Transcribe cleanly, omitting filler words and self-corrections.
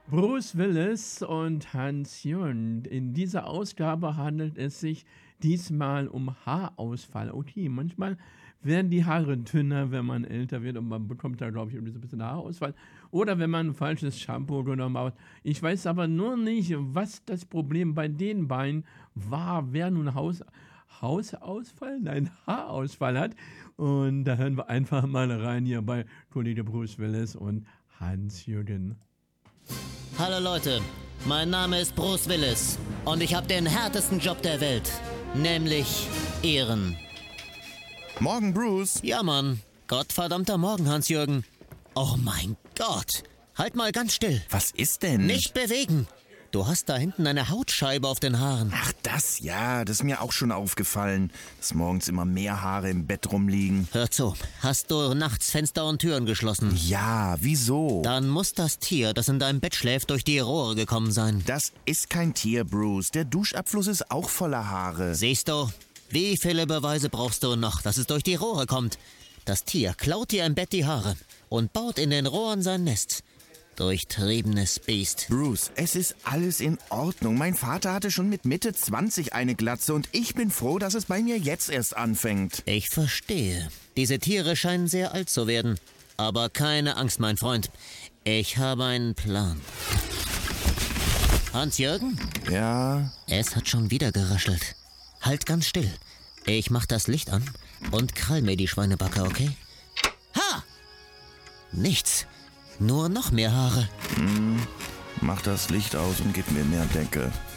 Bruce Willis und Hans-Jörn. In dieser Ausgabe handelt es sich diesmal um Haarausfall. Okay, manchmal werden die Haare dünner, wenn man älter wird und man bekommt da, glaube ich, irgendwie so ein bisschen Haarausfall. Oder wenn man ein falsches Shampoo genommen hat. Ich weiß aber nur nicht, was das Problem bei den beiden war, wer nun Hausausfall? Nein, Haarausfall hat. Und da hören wir einfach mal rein hier bei Kollege Bruce Willis und Hans-Jürgen. Hallo Leute, mein Name ist Bruce Willis und ich habe den härtesten Job der Welt, nämlich Ehren. Morgen, Bruce. Ja, Mann. Gottverdammter Morgen, Hans-Jürgen. Oh mein Gott. Halt mal ganz still. Was ist denn? Nicht bewegen. Du hast da hinten eine Hautscheibe auf den Haaren. Ach, das ist mir auch schon aufgefallen, dass morgens immer mehr Haare im Bett rumliegen. Hör zu, hast du nachts Fenster und Türen geschlossen? Ja, wieso? Dann muss das Tier, das in deinem Bett schläft, durch die Rohre gekommen sein. Das ist kein Tier, Bruce. Der Duschabfluss ist auch voller Haare. Siehst du? Wie viele Beweise brauchst du noch, dass es durch die Rohre kommt? Das Tier klaut dir im Bett die Haare und baut in den Rohren sein Nest. Durchtriebenes Biest. Bruce, es ist alles in Ordnung. Mein Vater hatte schon mit Mitte 20 eine Glatze und ich bin froh, dass es bei mir jetzt erst anfängt. Ich verstehe. Diese Tiere scheinen sehr alt zu werden. Aber keine Angst, mein Freund. Ich habe einen Plan. Hans-Jürgen? Ja? Es hat schon wieder geraschelt. Halt ganz still. Ich mach das Licht an und krall mir die Schweinebacke, okay? Ha! Nichts. Nur noch mehr Haare. Mach das Licht aus und gib mir mehr Decke.